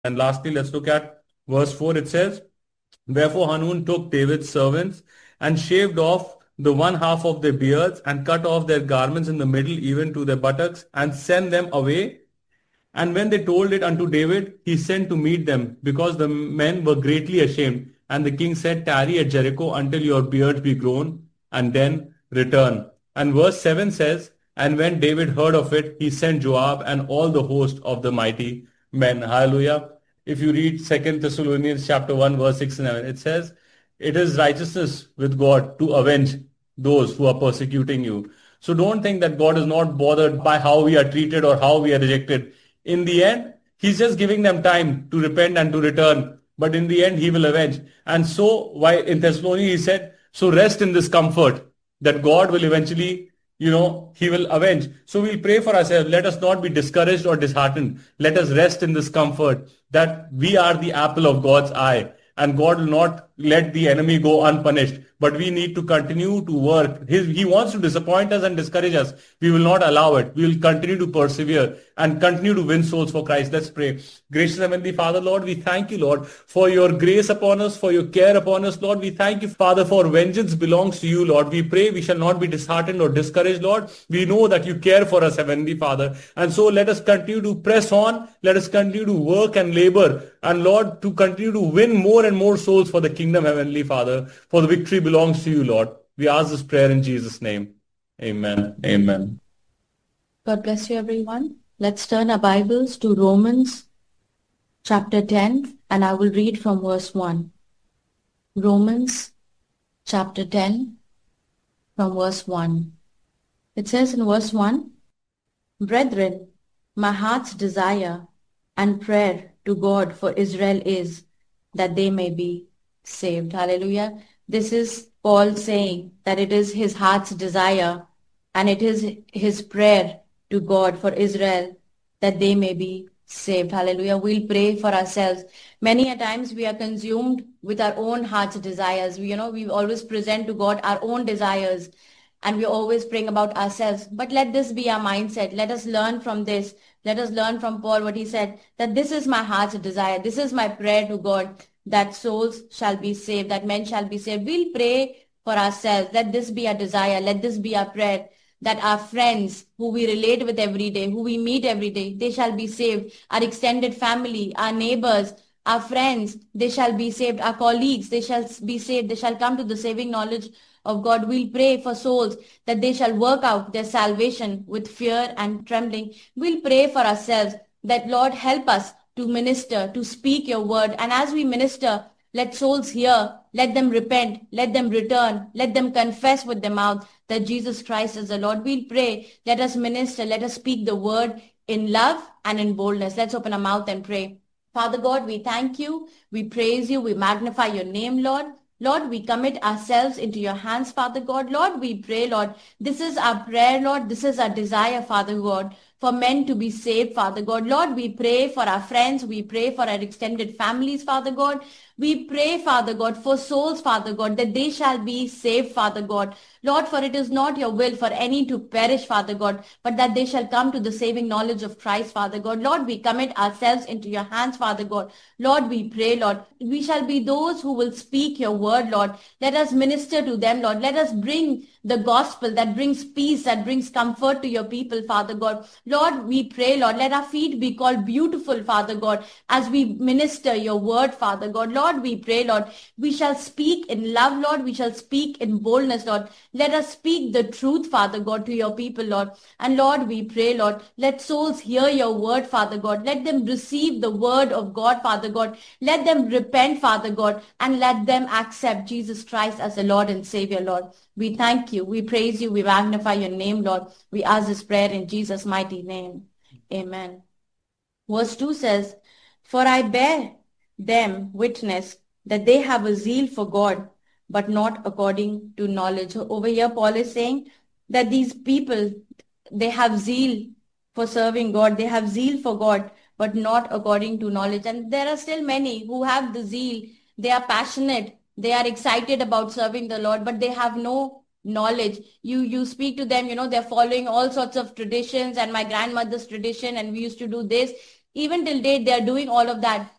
And lastly, let's look at verse 4. It says, Wherefore Hanun took David's servants and shaved off the one half of their beards and cut off their garments in the middle even to their buttocks and sent them away. And when they told it unto David, he sent to meet them, because the men were greatly ashamed. And the king said, Tarry at Jericho until your beards be grown, and then return. And verse 7 says, And when David heard of it, he sent Joab and all the host of the mighty men. Hallelujah. If you read 2 Thessalonians chapter 1, verse 6 and 7, it says, It is righteousness with God to avenge those who are persecuting you. So don't think that God is not bothered by how we are treated or how we are rejected. In the end, he's just giving them time to repent and to return. But in the end, he will avenge. And so, why in Thessalonians, he said, so rest in this comfort that God will eventually, he will avenge. So we'll pray for ourselves. Let us not be discouraged or disheartened. Let us rest in this comfort that we are the apple of God's eye. And God will not let the enemy go unpunished. But we need to continue to work. He wants to disappoint us and discourage us. We will not allow it. We will continue to persevere and continue to win souls for Christ. Let's pray. Gracious Heavenly Father, Lord, we thank you, Lord, for your grace upon us, for your care upon us, Lord. We thank you, Father, for vengeance belongs to you, Lord. We pray we shall not be disheartened or discouraged, Lord. We know that you care for us, Heavenly Father. And so let us continue to press on. Let us continue to work and labor. And Lord, to continue to win more and more souls for the kingdom, Heavenly Father. For the victory belongs to you, Lord. We ask this prayer in Jesus' name. Amen. Amen. God bless you, everyone. Let's turn our Bibles to Romans chapter 10, and I will read from verse 1. Romans chapter 10 from verse 1. It says in verse 1, Brethren, my heart's desire and prayer to God for Israel is that they may be saved. Hallelujah. This is Paul saying that it is his heart's desire and it is his prayer to God for Israel that they may be saved. Hallelujah. We'll pray for ourselves. Many a times we are consumed with our own heart's desires. We always present to God our own desires and we're always praying about ourselves. But let this be our mindset. Let us learn from this. Let us learn from Paul what he said, that this is my heart's desire. This is my prayer to God, that souls shall be saved, that men shall be saved. We'll pray for ourselves. Let this be our desire. Let this be our prayer, that our friends who we relate with every day, who we meet every day, they shall be saved. Our extended family, our neighbors, our friends, they shall be saved. Our colleagues, they shall be saved. They shall come to the saving knowledge of God. We'll pray for souls that they shall work out their salvation with fear and trembling. We'll pray for ourselves that, Lord, help us to minister, to speak your word. And as we minister, let souls hear, let them repent, let them return, let them confess with their mouth that Jesus Christ is the Lord. We'll pray, let us minister, let us speak the word in love and in boldness. Let's open our mouth and pray. Father God, we thank you, we praise you, we magnify your name, Lord. Lord, we commit ourselves into your hands, Father God. Lord, we pray, Lord, this is our prayer, Lord. This is our desire, Father God, for men to be saved, Father God. Lord, we pray for our friends. We pray for our extended families, Father God. We pray, Father God, for souls, Father God, that they shall be saved, Father God. Lord, for it is not your will for any to perish, Father God, but that they shall come to the saving knowledge of Christ, Father God. Lord, we commit ourselves into your hands, Father God. Lord, we pray, Lord, we shall be those who will speak your word, Lord. Let us minister to them, Lord. Let us bring the gospel that brings peace, that brings comfort to your people, Father God. Lord, we pray, Lord, let our feet be called beautiful, Father God, as we minister your word, Father God. Lord, we pray, Lord, we shall speak in love, Lord. We shall speak in boldness, Lord. Let us speak the truth, Father God, to your people, Lord. And Lord, we pray, Lord, let souls hear your word, Father God. Let them receive the word of God, Father God. Let them repent, Father God, and let them accept Jesus Christ as the Lord and Savior, Lord. We thank you. We praise you. We magnify your name, Lord. We ask this prayer in Jesus' mighty name. Amen. Verse 2 says, For I bear them witness that they have a zeal for God, but not according to knowledge. So over here, Paul is saying that these people, they have zeal for serving God. They have zeal for God, but not according to knowledge. And there are still many who have the zeal. They are passionate. They are excited about serving the Lord, but they have no knowledge. You speak to them, they're following all sorts of traditions and my grandmother's tradition, and we used to do this. Even till date, they are doing all of that.